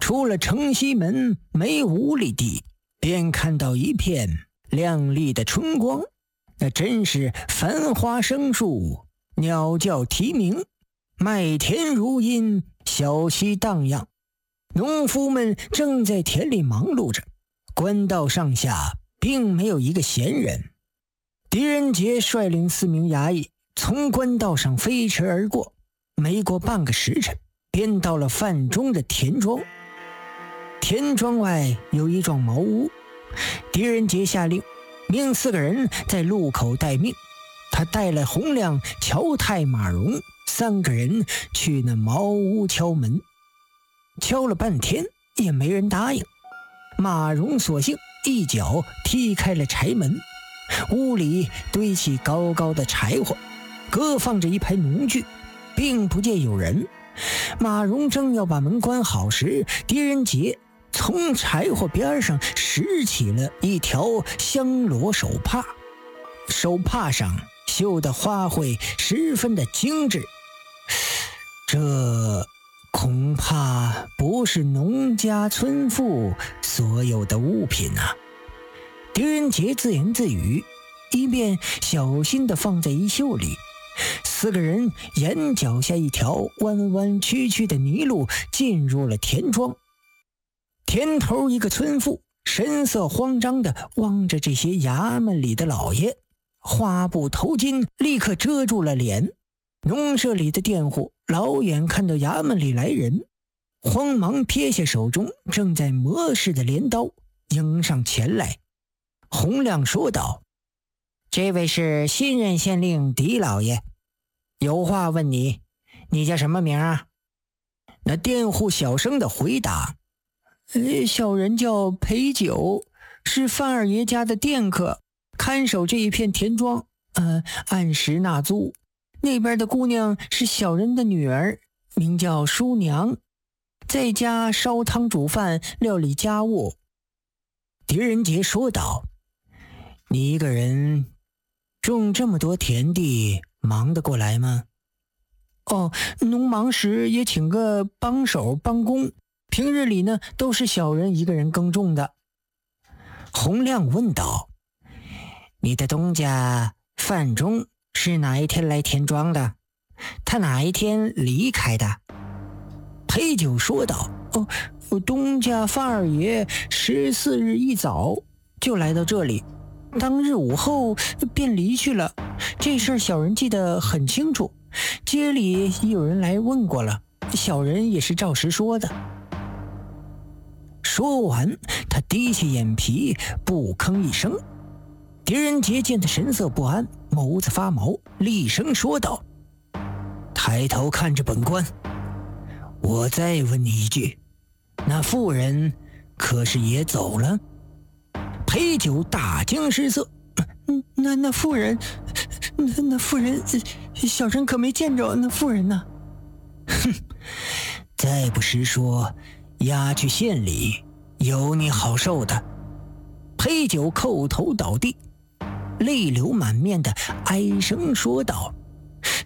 出了城西门没5里地，便看到一片亮丽的春光，那真是繁花生树，鸟叫啼鸣，麦田如茵，小溪荡漾。农夫们正在田里忙碌着，官道上下并没有一个闲人。狄仁杰率领4名衙役从官道上飞驰而过，没过半个时辰，便到了范中的田庄。田庄外有一幢茅屋，狄仁杰下令命4个人在路口待命。他带了洪亮、乔太、马荣3个人去那茅屋敲门，敲了半天也没人答应。马荣索性一脚踢开了柴门，屋里堆起高高的柴火，各放着一排农具，并不见有人。马荣正要把门关好时，狄仁杰从柴火边上拾起了一条香罗手帕，手帕上绣的花卉十分的精致，这恐怕不是农家村妇所有的物品啊。狄仁杰自言自语，一边小心地放在衣袖里。4个人沿脚下一条弯弯曲曲的泥路进入了田庄。田头一个村妇神色慌张地望着这些衙门里的老爷，花布头巾立刻遮住了脸。农舍里的佃户老远看到衙门里来人，慌忙撇下手中正在磨制的镰刀，迎上前来。洪亮说道：“这位是新任县令狄老爷，有话问你，你叫什么名啊？”那佃户小声的回答：“小人叫裴九，是范二爷家的佃客，看守这一片田庄，按时纳租。那边的姑娘是小人的女儿，名叫淑娘，在家烧汤煮饭，料理家务。”狄仁杰说道：“你一个人种这么多田地，忙得过来吗？”“哦，农忙时也请个帮手帮工，平日里呢都是小人一个人耕种的。”洪亮问道：“你的东家范中是哪一天来田庄的？他哪一天离开的？”裴九说道：“东家范二爷14日一早就来到这里，当日午后便离去了。这事儿小人记得很清楚，街里也有人来问过了，小人也是照实说的。”说完，他低起眼皮，不吭一声。狄仁杰见他神色不安，眸子发毛，厉声说道：“抬头看着本官，我再问你一句，那妇人可是也走了？”裴九大惊失色：“那妇人，那妇人，小人可没见着那妇人呢。”“哼，再不实说，押去县里，有你好受的。”裴九叩头倒地，泪流满面的哀声说道：“